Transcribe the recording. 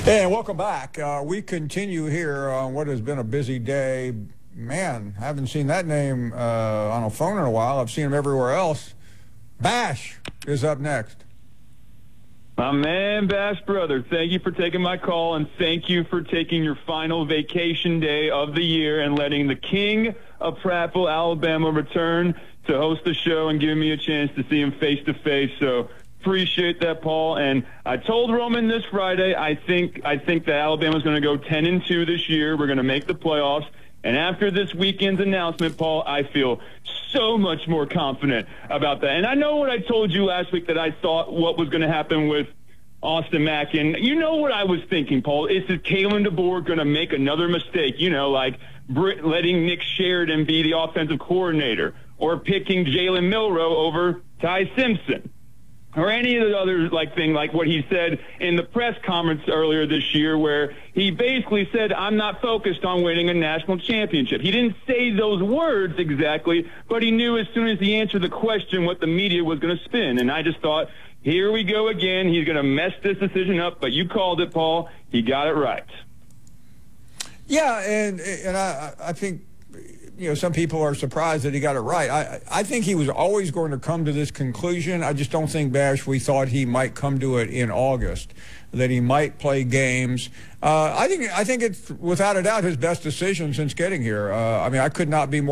Hey, and welcome back. We continue here on what has been a busy day. Man, haven't seen that name on a phone in a while. I've seen him everywhere else. Bash is up next. My man, Bash brother, thank you for taking my call, and thank you for taking your final vacation day of the year and letting the king of Prattville, Alabama, return to host the show and giving me a chance to see him face to face. So appreciate that, Paul. And I told Roman this Friday, I think that Alabama's going to go 10-2 this year. We're going to make the playoffs. And after this weekend's announcement, Paul, I feel so much more confident about that. And I know what I told you last week, that I thought what was going to happen with Austin Mack. And you know what I was thinking, Paul? Is Kalen DeBoer going to make another mistake? You know, like letting Nick Sheridan be the offensive coordinator, or picking Jalen Milroe over Ty Simpson, or any of the other thing like what he said in the press conference earlier this year, where he basically said, I'm not focused on winning a national championship. He didn't say those words exactly, but he knew as soon as he answered the question what the media was going to spin. And I just thought, here we go again. He's going to mess this decision up, but you called it, Paul. He got it right. Yeah, and I think, you know, some people are surprised that he got it right. I think he was always going to come to this conclusion. I just don't think, Bash, we thought he might come to it in August, that he might play games. I think it's without a doubt his best decision since getting here. I mean, I could not be more